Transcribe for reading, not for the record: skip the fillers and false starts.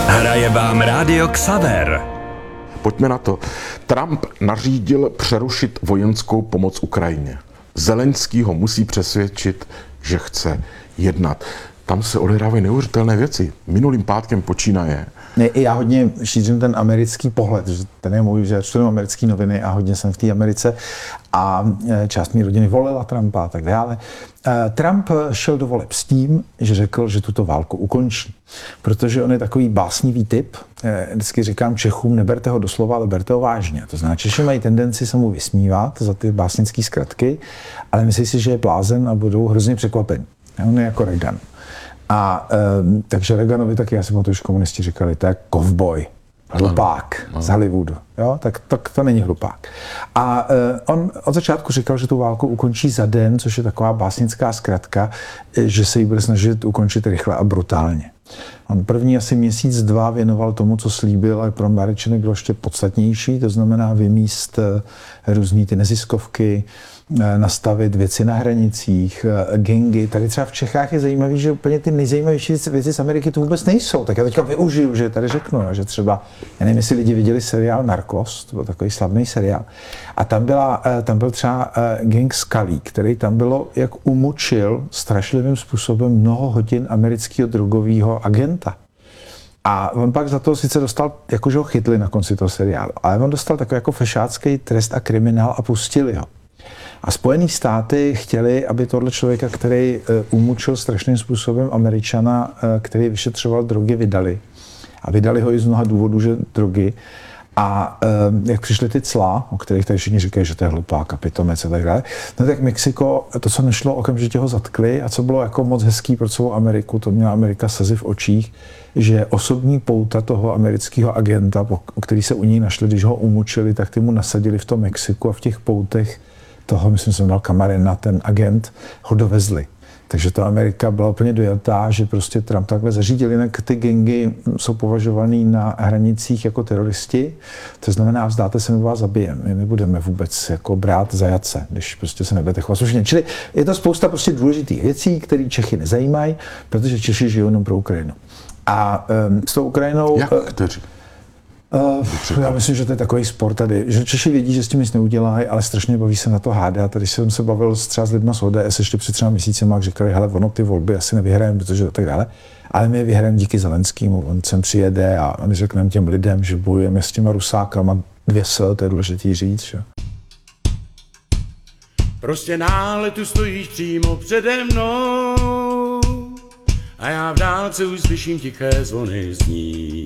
Hraje vám Rádio Xaver. Pojďme na to. Trump nařídil přerušit vojenskou pomoc Ukrajině. Zelenský ho musí přesvědčit, že chce jednat. Tam se odehrávají neuvěřitelné věci. Minulým pátkem počínaje. Já hodně šířím ten americký pohled, že ten je můj, že čtu americké noviny a hodně jsem v té Americe a část mé rodiny volila Trumpa a tak dále. Trump šel do voleb s tím, že řekl, že tuto válku ukončí, protože on je takový básnivý typ. Vždycky říkám Čechům, neberte ho doslova, ale berte ho vážně. To znamená, Češi mají tendenci se mu vysmívat za ty básnické zkratky, ale myslí si, že je blázen a budou hrozně překvapení. On je jako Reagan. A takže Reaganovi taky, já si pamatuju, že komunisti říkali, to je kovboj, hlupák z Hollywoodu, jo? Tak to není hlupák. A on od začátku říkal, že tu válku ukončí za den, což je taková básnická zkratka, že se ji bude snažit ukončit rychle a brutálně. On první asi měsíc, dva věnoval tomu, co slíbil, ale pro Američany bylo ještě podstatnější, to znamená vymíst různý ty neziskovky, nastavit věci na hranicích, gangy. Tady třeba v Čechách je zajímavý, že úplně ty nejzajímavější věci z Ameriky tu vůbec nejsou. Tak já teďka využiju, že tady řeknu, že třeba, já nevím, jestli lidi viděli seriál Narcos, to byl takový slavný seriál. A tam byl třeba gang Scully, který tam bylo, jak umučil strašlivým způsobem mnoho hodin amerického drogového agenta. A on pak za to sice dostal, jakože ho chytli na konci toho seriálu, ale on dostal takový jako fešácký trest a kriminál a pustili ho. A Spojené státy chtěli, aby tohle člověka, který umučil strašným způsobem Američana, který vyšetřoval drogy, vydali. A vydali ho i z mnoha důvodů, že drogy. A jak přišly ty cla, o kterých tady všichni říkají, že to je hlupák a pitomec a tak dále, no tak Mexiko, to, co nešlo, okamžitě ho zatkli a co bylo jako moc hezký pro celou Ameriku, to měla Amerika slzy v očích, že osobní pouta toho amerického agenta, který se u ní našli, když ho umučili, tak ty mu nasadili v tom Mexiku a v těch poutech toho, myslím, jsem dal Camarena, ten agent, ho dovezli. Takže ta Amerika byla úplně dojatá, že prostě Trump takhle zařídil, jinak ty gangy jsou považovaný na hranicích jako teroristi. To znamená, vzdáte se, my vás zabijeme. My nebudeme vůbec jako brát zajatce, když prostě se nebudete chovat slušně. Čili je to spousta prostě důležitých věcí, které Čechy nezajímají, protože Češi žijou jenom pro Ukrajinu. A s tou Ukrajinou... Jak kteří? Já myslím, že to je takový sport tady, že Češi vědí, že s tím nic neudělají, ale strašně baví se na to hádat. Tady jsem se bavil třeba s lidma z ODS ještě před 3 měsíci, a říkali, hele, ono ty volby asi nevyhrajeme, protože tak dále, ale my je vyhrajeme díky Zelenskému. On sem přijede a my řekneme těm lidem, že bojujeme s těma Rusákama 200, to je důležitý říct. Že? Prostě náhle tu stojíš přímo přede mnou a já v dálce už slyším tiché zvony zní.